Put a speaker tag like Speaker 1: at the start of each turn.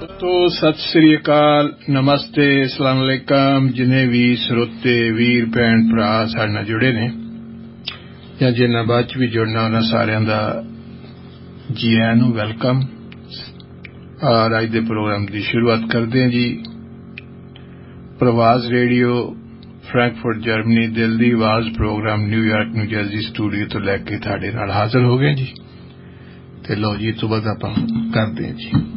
Speaker 1: तो सत श्री अकाल, नमस्ते, अस्सलाम वालेकुम। जिन्हें भी श्रोते वीर भैन भरा साडे नाल जुड़े ने या जिन्हां बाद च भी जुड़ना उन्हां सारियां दा जी आयां नूं वेलकम। और अज दे प्रोग्राम की शुरुआत करते हैं जी। प्रवास रेडियो फ्रैंकफर्ट जर्मनी दिल दी आवाज programme New York new Jersey studio तो लैके तुहाडे नाल हाजिर हो गए जी। ते लो जी तो बाद आपां करते हैं जी।